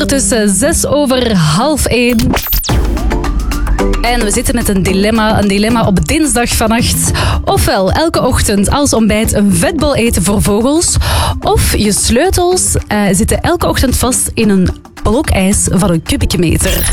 ondertussen 1:06. En we zitten met een dilemma op dinsdag vannacht. Ofwel elke ochtend als ontbijt een vetbol eten voor vogels. Of je sleutels zitten elke ochtend vast in een blok ijs van een kubieke meter.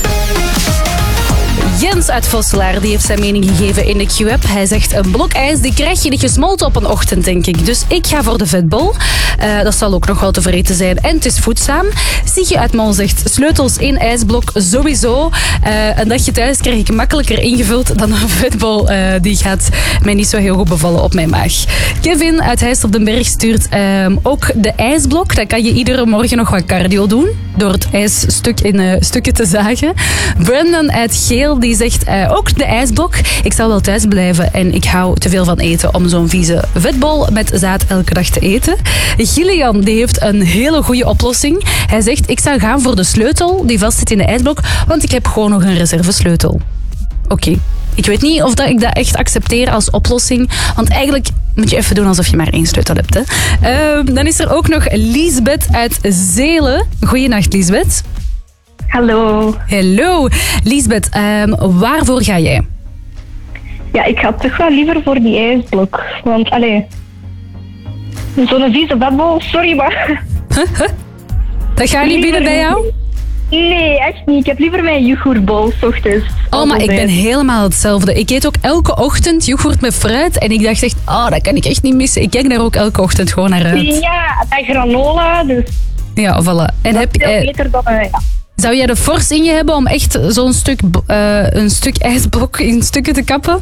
Jens uit Vosselaar die heeft zijn mening gegeven in de Q-app. Hij zegt, een blok ijs die krijg je niet gesmolten op een ochtend, denk ik. Dus ik ga voor de vetbol. Dat zal ook nog wel te vreten zijn. En het is voedzaam. Sigge uit Mol zegt, sleutels in ijsblok sowieso. Een dagje thuis krijg ik makkelijker ingevuld dan een vetbol. Die gaat mij niet zo heel goed bevallen op mijn maag. Kevin uit Heist op den Berg stuurt ook de ijsblok. Dan kan je iedere morgen nog wat cardio doen. Door het ijsstuk in stukken te zagen. Brandon uit Geel die zegt ook de ijsblok. Ik zal wel thuis blijven en ik hou te veel van eten om zo'n vieze vetbol met zaad elke dag te eten. Gillian die heeft een hele goede oplossing. Hij zegt, ik zou gaan voor de sleutel die vastzit in de ijsblok, want ik heb gewoon nog een reservesleutel. Oké. Ik weet niet of ik dat echt accepteer als oplossing. Want eigenlijk moet je even doen alsof je maar één sleutel hebt. Hè. Dan is er ook nog Liesbeth uit Zelen. Goeienacht, Liesbeth. Hallo. Hallo. Liesbeth, waarvoor ga jij? Ja, ik ga toch wel liever voor die ijsblok. Want, zo'n vieze vetbol, sorry, maar... Dat gaat niet binnen bij jou? Nee, echt niet. Ik heb liever mijn yoghurtbol 's ochtends. Oh, maar ik ben helemaal hetzelfde. Ik eet ook elke ochtend yoghurt met fruit. En ik dacht echt, dat kan ik echt niet missen. Ik kijk daar ook elke ochtend gewoon naar uit. Ja, bij granola, dus... Ja, voilà. En dat is veel beter dan... Zou jij de fors in je hebben om echt zo'n stuk ijsblok in stukken te kappen?